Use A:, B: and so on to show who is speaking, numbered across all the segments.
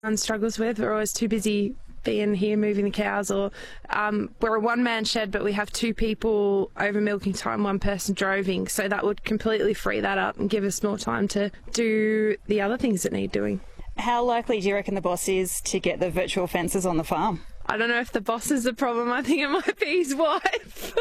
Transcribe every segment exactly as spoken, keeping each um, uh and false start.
A: struggles with. We're always too busy being here moving the cows, or um, we're a one-man shed but we have two people over milking time, one person droving, so that would completely free that up and give us more time to do the other things that need doing.
B: How likely do you reckon the boss is to get the virtual fences on the farm?
A: I don't know if the boss is the problem. I think it might be his wife.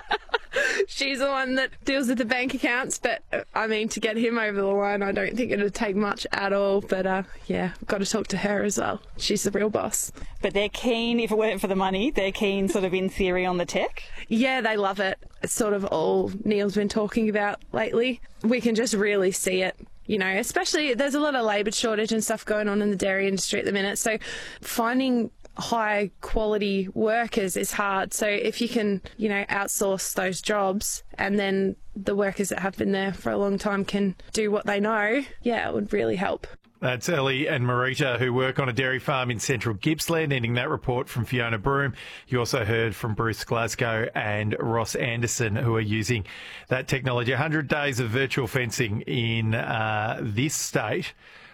A: She's the one that deals with the bank accounts, but I mean, to get him over the line, I don't think it'd take much at all. But uh, yeah, I've got to talk to her as well. She's the real boss.
B: But they're keen, if it weren't for the money, they're keen sort of in theory on the tech?
A: Yeah, they love it. It's sort of all Neil's been talking about lately. We can just really see it. You know, especially there's a lot of labour shortage and stuff going on in the dairy industry at the minute. So finding high quality workers is hard. So if you can, you know, outsource those jobs and then the workers that have been there for a long time can do what they know, yeah, it would really help.
C: That's Ellie and Marita, who work on a dairy farm in central Gippsland, ending that report from Fiona Broom. You also heard from Bruce Glasgow and Ross Anderson, who are using that technology. one hundred days of virtual fencing in uh, this state.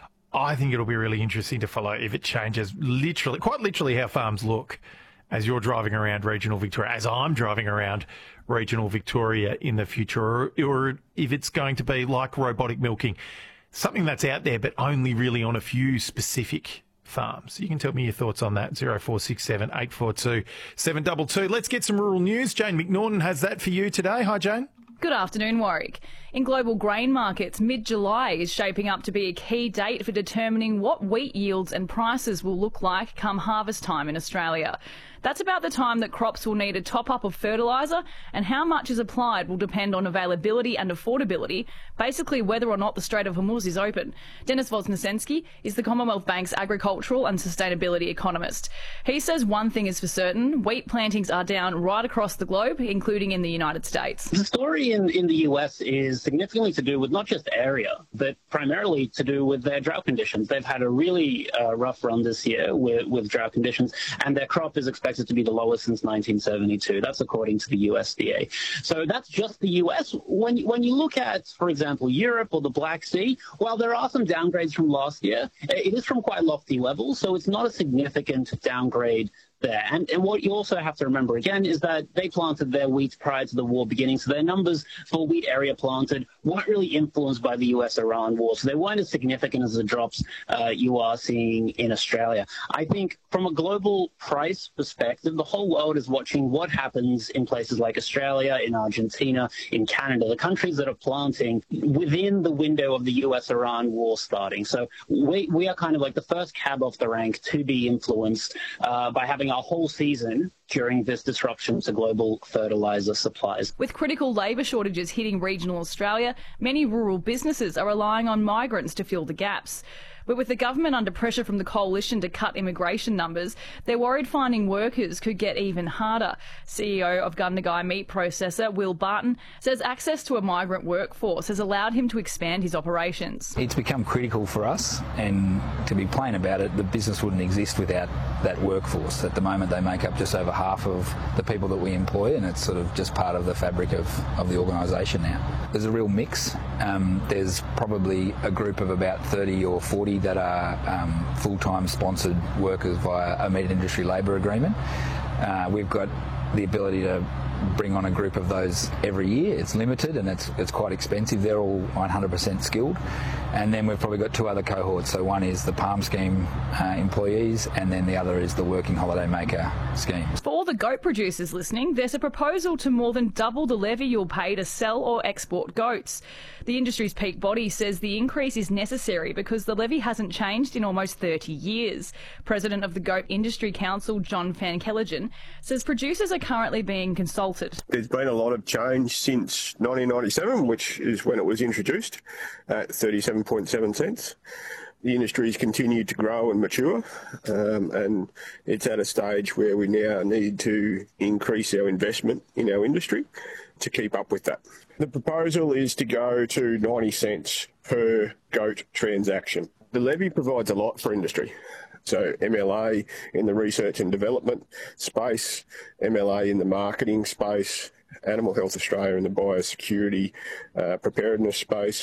C: I think it'll be really interesting to follow if it changes literally, quite literally, how farms look as you're driving around regional Victoria, as I'm driving around regional Victoria in the future, or, or if it's going to be like robotic milking, something that's out there but only really on a few specific farms. You can tell me your thoughts on that, zero four six seven, eight four two, seven two two. Let's get some rural news. Jane McNaughton has that for you today. Hi, Jane.
D: Good afternoon, Warwick. In global grain markets, mid-July is shaping up to be a key date for determining what wheat yields and prices will look like come harvest time in Australia. That's about the time that crops will need a top-up of fertiliser, and how much is applied will depend on availability and affordability, basically whether or not the Strait of Hormuz is open. Denis Voznesensky is the Commonwealth Bank's agricultural and sustainability economist. He says one thing is for certain: wheat plantings are down right across the globe, including in the United States.
E: The story in, in the U S is significantly to do with not just area, but primarily to do with their drought conditions. They've had a really uh, rough run this year with, with drought conditions, and their crop is expected to be the lowest since nineteen seventy-two. That's according to the U S D A. So that's just the U S. When you, when you look at, for example, Europe or the Black Sea, while there are some downgrades from last year, it is from quite lofty levels, so it's not a significant downgrade there. And, and what you also have to remember again is that they planted their wheat prior to the war beginning, so their numbers for wheat area planted weren't really influenced by the U S Iran war, so they weren't as significant as the drops uh, you are seeing in Australia. I think from a global price perspective, the whole world is watching what happens in places like Australia, in Argentina, in Canada, the countries that are planting within the window of the U S Iran war starting. So we, we are kind of like the first cab off the rank to be influenced uh, by having our whole season during this disruption to global fertiliser supplies.
D: With critical labour shortages hitting regional Australia, many rural businesses are relying on migrants to fill the gaps. But with the government under pressure from the coalition to cut immigration numbers, they're worried finding workers could get even harder. C E O of Gundagai Meat Processor, Will Barton, says access to a migrant workforce has allowed him to expand his operations.
F: It's become critical for us, and to be plain about it, the business wouldn't exist without that workforce. At the moment, they make up just over half of the people that we employ, and it's sort of just part of the fabric of, of the organisation now. There's a real mix. Um, there's probably a group of about thirty or forty that are um, full-time sponsored workers via a meat industry labour agreement. Uh, we've got the ability to bring on a group of those every year. It's limited and it's it's quite expensive. They're all one hundred percent skilled. And then we've probably got two other cohorts. So one is the Palm Scheme uh, employees, and then the other is the Working Holiday Maker scheme.
D: For all the goat producers listening, there's a proposal to more than double the levy you'll pay to sell or export goats. The industry's peak body says the increase is necessary because the levy hasn't changed in almost thirty years. President of the Goat Industry Council, John Van Kellegen, says producers are currently being consulted.
G: There's been a lot of change since nineteen ninety-seven, which is when it was introduced at thirty-seven point seven cents. The industry's continued to grow and mature, um, and it's at a stage where we now need to increase our investment in our industry to keep up with that. The proposal is to go to ninety cents per goat transaction. The levy provides a lot for industry. So M L A in the research and development space, M L A in the marketing space, Animal Health Australia in the biosecurity uh, preparedness space,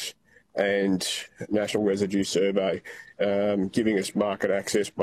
G: and National Residue Survey, um, giving us market access